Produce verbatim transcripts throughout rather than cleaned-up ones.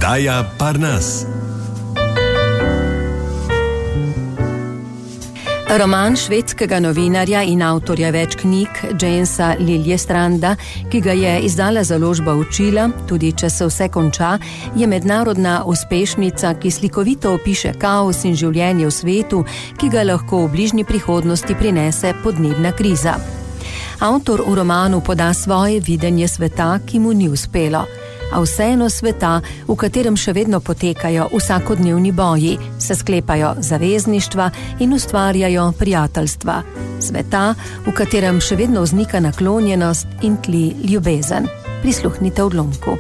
Oddaja Parnas. Roman švedskega novinarja in avtorja več knjig Jamesa Liljestranda, ki ga je izdala založba Učila, tudi če se vse konča, je mednarodna uspešnica, ki slikovito opiše kaos in življenje v svetu, ki ga lahko v bližnji prihodnosti prinese podnebna kriza. Avtor v romanu poda svoje videnje sveta, ki mu ni uspelo, a vseeno sveta, v katerem še vedno potekajo vsakodnevni boji, se sklepajo zavezništva in ustvarjajo prijateljstva. Sveta, v katerem še vedno vznika naklonjenost in tli ljubezen. Prisluhnite odlomku.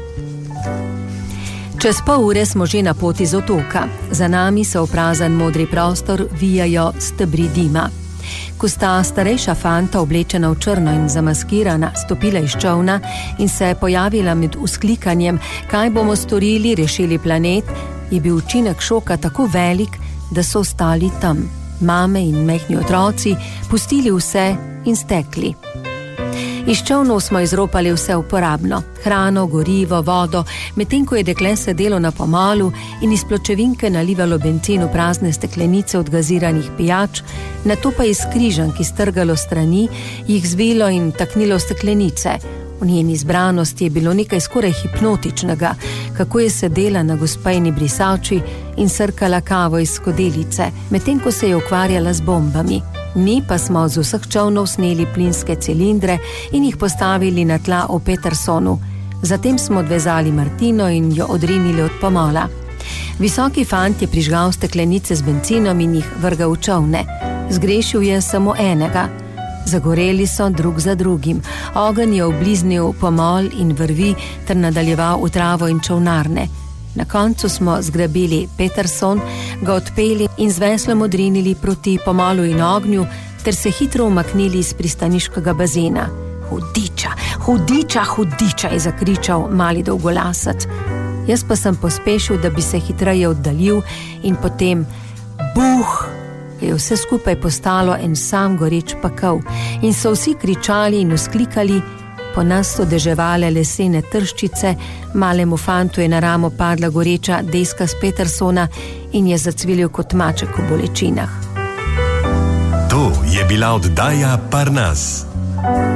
Čez pol ure smo že na poti z otoka. Za nami se v prazen modri prostor vijajo stebri dima. Ko sta starejša fanta, oblečena v črno in zamaskirana, stopila iz čolna in se pojavila med vzklikanjem, kaj bomo storili, rešili planet, je bil učinek šoka tako velik, da so ostali tam. Mame in mehni otroci pustili vse in stekli. Iz čolnov smo izropali vse uporabno, hrano, gorivo, vodo, medtem ko je dekle sedelo na pomalu in iz pločevinke nalivalo bencin v prazne steklenice od gaziranih pijač, nato pa iz križanki strgalo strani, jih zvilo in taknilo steklenice. V njeni zbranosti je bilo nekaj skoraj hipnotičnega, kako je sedela na gospejni brisači in srkala kavo iz skodelice, medtem ko se je ukvarjala z bombami. Mi pa smo z vseh čolnov sneli plinske cilindre in jih postavili na tla v Petersonu. Zatem smo odvezali Martino in jo odrinili od pomola. Visoki fant je prižgal steklenice z bencinom in jih vrgal v čolne. Zgrešil je samo enega. Zagoreli so drug za drugim. Ogenj je obliznil pomol in vrvi ter nadaljeval v travo in čolnarne. Na koncu smo zgrabili Peterson, ga odpeli in z veslom odrinili proti pomolu in ognju ter se hitro umaknili iz pristaniškega bazena. Hudiča, hudiča, hudiča, je zakričal mali dolgolasec. Jaz pa sem pospešil, da bi se hitreje oddaljil in potem buh, je vse skupaj postalo en sam goreč pekel in so vsi kričali in vzklikali. Po nas so deževale lesene trščice, malemu fantu je na ramo padla goreča deska z Petersona in je zacvilil kot maček v bolečinah. To je bila oddaja Parnas.